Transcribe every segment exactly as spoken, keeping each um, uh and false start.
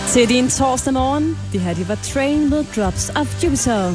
Til din torsdag morgen. Det her, det var Train med Drops of Jupiter.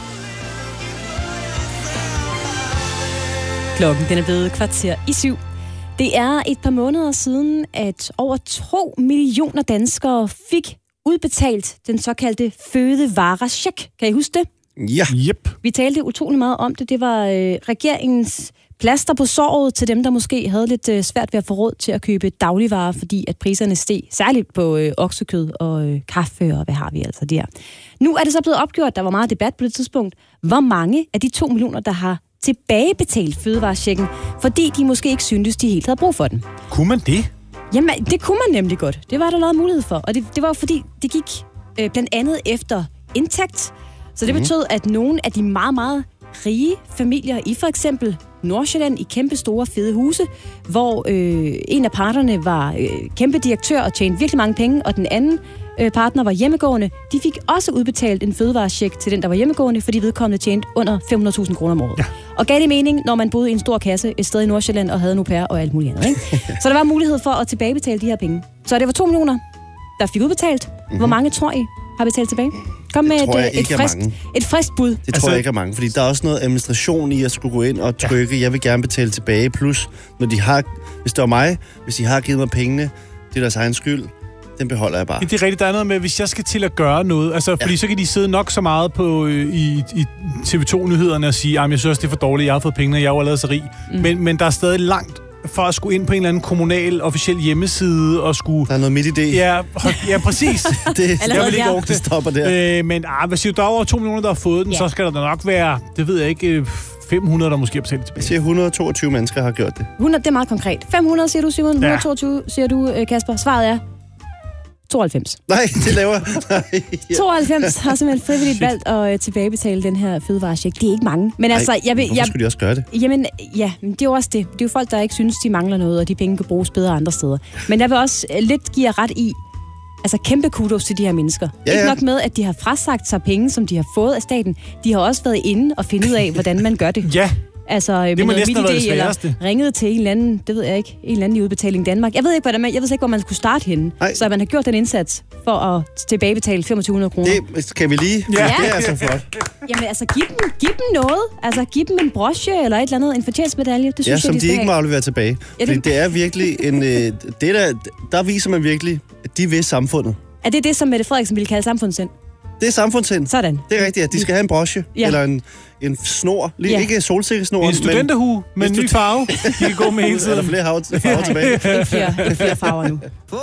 Klokken den er blevet kvarter i syv. Det er et par måneder siden, at over to millioner danskere fik udbetalt den såkaldte fødevarecheck. Kan I huske det? Ja. Yep. Vi talte utrolig meget om det. Det var øh, regeringens plaster på såret til dem, der måske havde lidt øh, svært ved at få råd til at købe dagligvarer, fordi at priserne steg, særligt på øh, oksekød og øh, kaffe og hvad har vi altså der. Nu er det så blevet opgjort, der var meget debat på det tidspunkt, hvor mange af de to millioner, der har tilbagebetalt fødevarechecken, fordi de måske ikke syntes, de helt havde brug for den. Kunne man det? Jamen, det kunne man nemlig godt. Det var der lavet mulighed for. Og det, det var jo fordi, det gik øh, blandt andet efter indtægt. Så det betød, at nogle af de meget, meget rige familier i for eksempel Nordsjælland i kæmpe store fede huse, hvor øh, en af parterne var øh, kæmpe direktør og tjente virkelig mange penge, og den anden øh, partner var hjemmegående, de fik også udbetalt en fødevarecheck til den, der var hjemmegående, fordi vedkommende tjente under fem hundrede tusind kroner om året. Ja. Og gav det mening, når man boede i en stor kasse et sted i Nordsjælland og havde en au pair og alt muligt andet. Ikke? Så der var mulighed for at tilbagebetale de her penge. Så det var to millioner, der fik udbetalt. Mm-hmm. Hvor mange tror I har betalt tilbage? Kom med et, et, frist, et frist bud. Det tror altså, jeg ikke er mange, fordi der er også noget administration i at skulle gå ind og trykke, ja. Jeg vil gerne betale tilbage, plus når de har, hvis det var mig, hvis de har givet mig pengene, det er deres egen skyld, den beholder jeg bare. Det er rigtigt, der er noget med, hvis jeg skal til at gøre noget, altså fordi ja. Så kan de sidde nok så meget på øh, i, i T V to-nyhederne og sige, at jeg synes, det er for dårligt, jeg har fået pengene, jeg har jo lavet så rig. Mm. Men, men der er stadig langt for at skulle ind på en eller anden kommunal, officiel hjemmeside og skulle... Der er noget midt i det. Ja, ja præcis. det, jeg vil ikke orke det. Stopper der. Øh, men ah, hvis der er over to millioner, der har fået den, ja. Så skal der nok være, det ved jeg ikke, fem hundrede, der måske har betalt tilbage. Jeg siger, et hundrede og toogtyve mennesker har gjort det. hundrede, det er meget konkret. fem hundrede, siger du, Simon. et hundrede og toogtyve, ja. Siger du, Kasper. Svaret er tooghalvfems. Nej, det laver... tooghalvfems har simpelthen frivilligt valgt at tilbagebetale den her fødevarecheck. Det er ikke mange. Men Ej, altså, jeg vil, hvorfor jeg, skulle de også gøre det? Jamen, ja, det er jo også det. Det er jo folk, der ikke synes, de mangler noget, og de penge kan bruges bedre andre steder. Men jeg vil også lidt give jer ret i, altså kæmpe kudos til de her mennesker. Ja, ja. Ikke nok med, at de har frasagt sig penge, som de har fået af staten. De har også været inde og finde ud af, hvordan man gør det. Ja. Altså, det må næsten have været det sværeste. Eller ringet til en eller anden, det ved jeg ikke, en eller anden i Udbetaling Danmark. Jeg ved ikke, hvordan man, jeg ved ikke, hvor man skulle starte henne. Ej. Så man har gjort den indsats for at tilbagebetale to hundrede kroner. Det skal vi lige. Ja. Det er så flot. Jamen altså, giv dem, giv dem noget. Altså, giv dem en broche eller et eller andet, en fortjenstmedalje. Det synes ja, jeg, som de, de ikke have. må aflevere tilbage. Ja, det... Fordi det er virkelig en... det der, der viser man virkelig, at de vil samfundet. Er det det, som Mette Frederiksen ville kalde samfundssind? Det er samfundssind. Sådan. Det er rigtigt, at de skal have en broche, ja. Eller en, en snor. Lige, ja. Ikke solsikkesnor. En studenterhue med en ny farve. De kan gå med hele tiden. Er der flere farver tilbage? Ikke flere, flere farver nu.